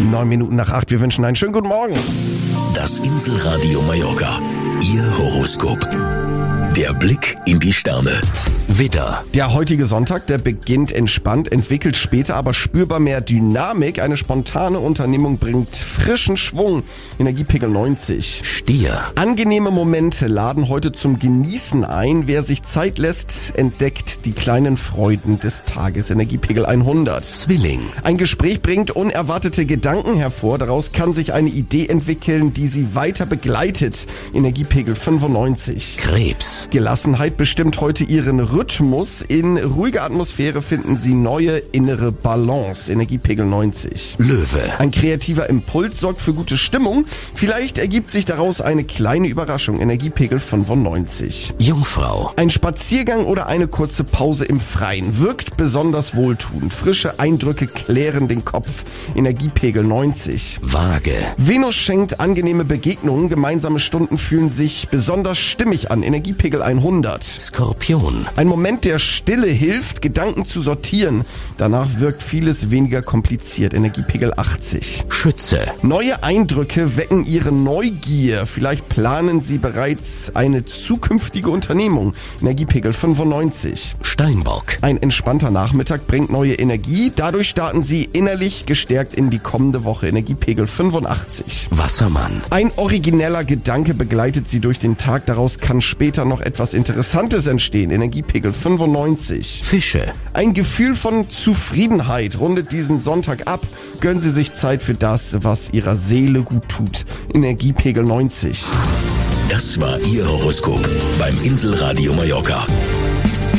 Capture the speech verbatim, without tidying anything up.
Neun Minuten nach acht. Wir wünschen einen schönen guten Morgen. Das Inselradio Mallorca. Ihr Horoskop. Der Blick in die Sterne. Widder. Der heutige Sonntag, der beginnt entspannt, entwickelt später aber spürbar mehr Dynamik. Eine spontane Unternehmung bringt frischen Schwung. Energiepegel neunzig. Stier. Angenehme Momente laden heute zum Genießen ein. Wer sich Zeit lässt, entdeckt die kleinen Freuden des Tages. Energiepegel hundert. Zwilling. Ein Gespräch bringt unerwartete Gedanken hervor. Daraus kann sich eine Idee entwickeln, die Sie weiter begleitet. Energiepegel fünfundneunzig. Krebs. Gelassenheit bestimmt heute Ihren Rhythmus. In ruhiger Atmosphäre finden Sie neue innere Balance. Energiepegel neunzig. Löwe. Ein kreativer Impuls sorgt für gute Stimmung. Vielleicht ergibt sich daraus eine kleine Überraschung. Energiepegel fünfundneunzig. Jungfrau. Ein Spaziergang oder eine kurze Pause im Freien wirkt besonders wohltuend. Frische Eindrücke klären den Kopf. Energiepegel neunzig. Waage. Venus schenkt angenehme Begegnungen. Gemeinsame Stunden fühlen sich besonders stimmig an. Energiepegel hundert. Skorpion. Ein Moment der Stille hilft, Gedanken zu sortieren. Danach wirkt vieles weniger kompliziert. Energiepegel achtzig. Schütze. Neue Eindrücke wecken Ihre Neugier. Vielleicht planen Sie bereits eine zukünftige Unternehmung. Energiepegel fünfundneunzig. Steinbock. Ein entspannter Nachmittag bringt neue Energie. Dadurch starten Sie innerlich gestärkt in die kommende Woche. Energiepegel fünfundachtzig. Wassermann. Ein origineller Gedanke begleitet Sie durch den Tag. Daraus kann später noch etwas Interessantes entstehen. Energiepegel fünfundneunzig. Fische. Ein Gefühl von Zufriedenheit rundet diesen Sonntag ab. Gönnen Sie sich Zeit für das, was Ihrer Seele gut tut. Energiepegel neunzig. Das war Ihr Horoskop beim Inselradio Mallorca.